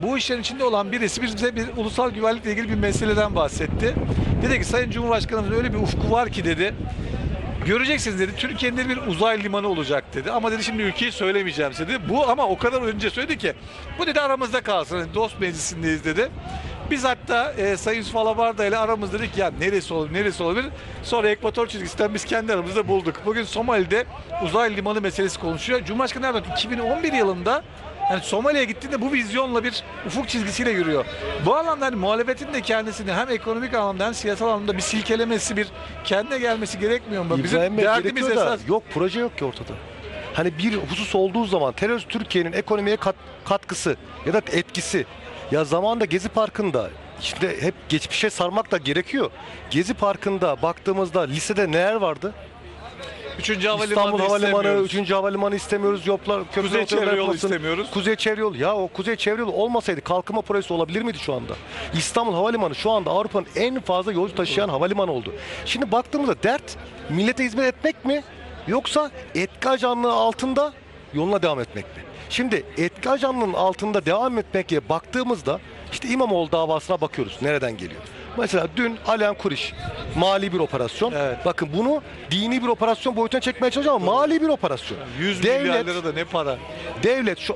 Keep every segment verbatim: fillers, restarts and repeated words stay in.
Bu işlerin içinde olan birisi bize bir ulusal güvenlikle ilgili bir meseleden bahsetti. Dedi ki Sayın Cumhurbaşkanımızın öyle bir ufku var ki dedi. Göreceksiniz dedi, Türkiye'nin bir uzay limanı olacak dedi. Ama dedi şimdi ülkeyi söylemeyeceğim dedi. Bu ama o kadar önce söyledi ki bu dedi aramızda kalsın. Yani dost meclisindeyiz dedi. Biz hatta e, Sayın Yusuf Alabarda ile aramızda dedik ya neresi olur, neresi olabilir? Sonra ekvator çizgisinden biz kendi aramızda bulduk. Bugün Somali'de uzay limanı meselesi konuşuyor. Cumhurbaşkanı Erdoğan iki bin on bir yılında yani Somali'ye gittiğinde bu vizyonla bir ufuk çizgisiyle yürüyor. Bu anlamda hani muhalefetin de kendisini hem ekonomik anlamda hem siyasal anlamda bir silkelemesi, bir kendine gelmesi gerekmiyor mu? Bizim İbrahim Bey, derdimiz gerekiyor da esas... yok, proje yok ki ortada. Hani bir husus olduğu zaman terör Türkiye'nin ekonomiye kat, katkısı ya da etkisi, ya zamanında Gezi Parkı'nda şimdi hep geçmişe sarmak da gerekiyor. Gezi Parkı'nda baktığımızda lisede neler vardı? Üçüncü havalimanı İstanbul Havalimanı, istemiyoruz. üçüncü Havalimanı istemiyoruz. Yoplar, Kuzey çevre yolu istemiyoruz. Kuzey çevre yolu. Ya o kuzey çevre yolu olmasaydı kalkınma projesi olabilir miydi şu anda? İstanbul Havalimanı şu anda Avrupa'nın en fazla yolcu taşıyan havalimanı oldu. Şimdi baktığımızda dert millete hizmet etmek mi? Yoksa etki ajanlığı altında yoluna devam etmek mi? Şimdi etki ajanlığının altında devam etmeye baktığımızda işte İmamoğlu davasına bakıyoruz. Nereden geliyor? Mesela dün Alain Kuriş mali bir operasyon. Evet. Bakın bunu dini bir operasyon boyutuna çekmeye çalışıyor ama mali bir operasyon. yüz Devlet, milyar lira da ne para? devlet şu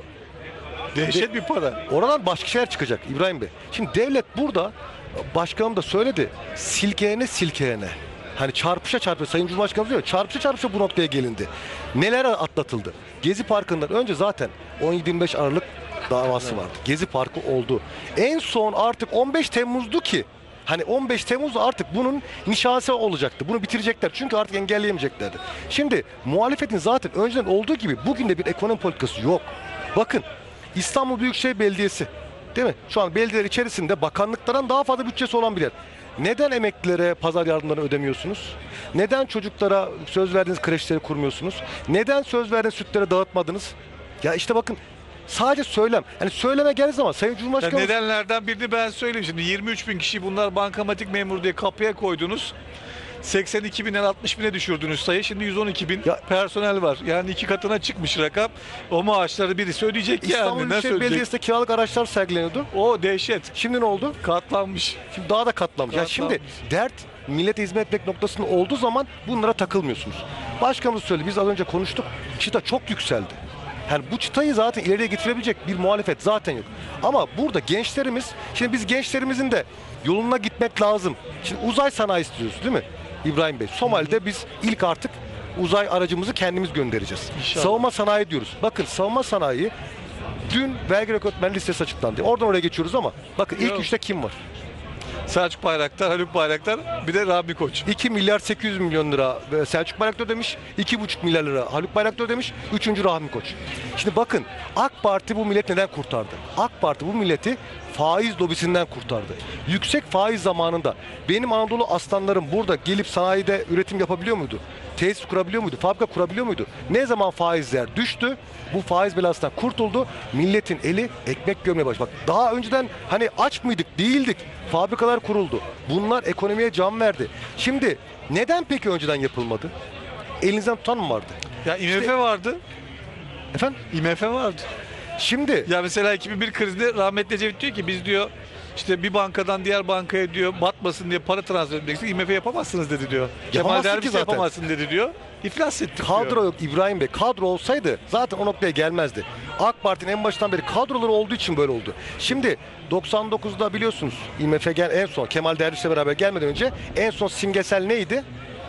Dehşet bir para. oradan başka şeyler çıkacak İbrahim Bey. Şimdi devlet burada, başkanım da söyledi, silkeyene silkeyene. Hani çarpışa çarpışa, Sayın Cumhurbaşkanı diyor, çarpışa çarpışa bu noktaya gelindi. Neler atlatıldı? Gezi Parkı'ndan önce zaten on yedi yirmi beş Aralık davası vardı. Gezi Parkı oldu. En son artık on beş Temmuz'du ki hani on beş Temmuz artık bunun nişanesi olacaktı. Bunu bitirecekler. Çünkü artık engelleyemeyeceklerdi. Şimdi muhalefetin zaten önceden olduğu gibi bugün de bir ekonomi politikası yok. Bakın İstanbul Büyükşehir Belediyesi, değil mi? Şu an belediyeler içerisinde bakanlıklardan daha fazla bütçesi olan bir yer. Neden emeklilere pazar yardımlarını ödemiyorsunuz? Neden çocuklara söz verdiğiniz kreşleri kurmuyorsunuz? Neden söz verdiğiniz sütleri dağıtmadınız? Ya işte bakın, sadece söylem. Hani söyleme geldiği zaman Sayın Ya Cumhurbaşkanı... nedenlerden birini ben söyleyeyim. Şimdi yirmi üç bin kişi bunlar bankamatik memuru diye kapıya koydunuz. seksen iki binden altmış bine düşürdünüz sayı. Şimdi yüz on iki bin Ya- personel var. Yani iki katına çıkmış rakam. O maaşları birisi ödeyecek İstanbul yani. Nasıl Büyükşehir ödeyecek? Belediyesi'nde kiralık araçlar sergileniyordu. O dehşet. Şimdi ne oldu? Katlanmış. Şimdi daha da katlamış. Ya Katlanmış. şimdi dert millete hizmet etmek noktasında olduğu zaman bunlara takılmıyorsunuz. Başkanımız söyledi, biz az önce konuştuk. Çıta çok yükseldi. Yani bu çıtayı zaten ileriye getirebilecek bir muhalefet zaten yok. Ama burada gençlerimiz, şimdi biz gençlerimizin de yoluna gitmek lazım. Şimdi uzay sanayi istiyoruz değil mi İbrahim Bey? Somali'de biz ilk artık uzay aracımızı kendimiz göndereceğiz. İnşallah. Savunma sanayi diyoruz. Bakın savunma sanayi dün vergi rekortmen listesi açıklandı. Oradan oraya geçiyoruz ama bakın ilk Yok. üçte kim var? Selçuk Bayraktar, Haluk Bayraktar, bir de Rahmi Koç. iki milyar sekiz yüz milyon lira Selçuk Bayraktar ödemiş, iki buçuk milyar lira Haluk Bayraktar ödemiş, üçüncü Rahmi Koç. Şimdi bakın, AK Parti bu millet neden kurtardı? AK Parti bu milleti faiz lobisinden kurtardı. Yüksek faiz zamanında benim Anadolu aslanlarım burada gelip sanayide üretim yapabiliyor muydu? Tesis kurabiliyor muydu? Fabrika kurabiliyor muydu? Ne zaman faizler düştü? Bu faiz belasından kurtuldu. Milletin eli ekmek görmeye başladı. Bak, daha önceden hani aç mıydık? Değildik. Fabrikalar kuruldu. Bunlar ekonomiye can verdi. Şimdi neden peki önceden yapılmadı? Elinizden tutan mı vardı? Ya I M F İşte- vardı. Efendim? I M F vardı. Şimdi Ya mesela iki bin bir krizinde rahmetli Ecevit diyor ki biz diyor işte bir bankadan diğer bankaya diyor batmasın diye para transfer edeceksiniz. I M F yapamazsınız dedi diyor. Kemal Yapamazsın Derviş ki zaten. yapamazsın dedi diyor. İflas ettik kadro diyor. yok İbrahim Bey. Kadro olsaydı zaten o noktaya gelmezdi. AK Parti'nin en baştan beri kadroları olduğu için böyle oldu. Şimdi doksan dokuzda biliyorsunuz I M F gel en son Kemal Derviş'le beraber gelmeden önce en son simgesel neydi?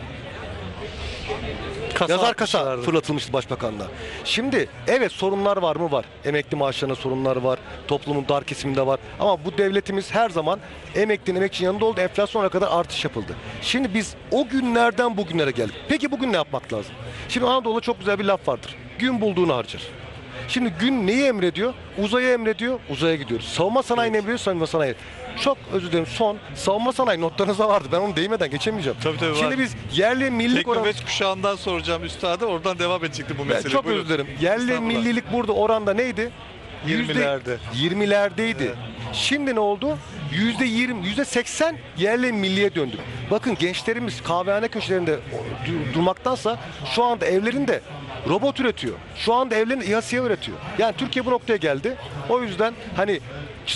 Kasa Yazar kasa atmışlardı. fırlatılmıştı başbakanlığa. Şimdi evet sorunlar var mı? Var. Emekli maaşlarında sorunlar var. Toplumun dar kesiminde var. Ama bu devletimiz her zaman emeklinin emekçinin yanında oldu. Enflasyona kadar artış yapıldı. Şimdi biz o günlerden bugünlere geldik. Peki bugün ne yapmak lazım? Şimdi Anadolu'da çok güzel bir laf vardır. Gün bulduğunu harcar. Şimdi gün neyi emrediyor? Uzaya emrediyor, uzaya gidiyoruz. Savunma sanayi emrediyor, savunma sanayi. Çok özür dilerim, son savunma sanayi notlarınızda vardı. Ben onu değmeden geçemeyeceğim. Tabii, tabii, Şimdi var. biz yerli millilik oranı... Teknofest kuşağından soracağım üstada. Oradan devam edecekti bu Ben mesele. çok Buyurun. özür dilerim. Yerli Estağfurullah. millilik burada oranda neydi? yirmilerde. Yüzde yirmilerdeydi. Evet. Şimdi ne oldu? Yüzde yirmi, yüzde seksen yerli milliye döndük. Bakın gençlerimiz kahvehane köşelerinde du- durmaktansa şu anda evlerinde robot üretiyor. Şu anda evlerinde İHA SİHA üretiyor. Yani Türkiye bu noktaya geldi. O yüzden hani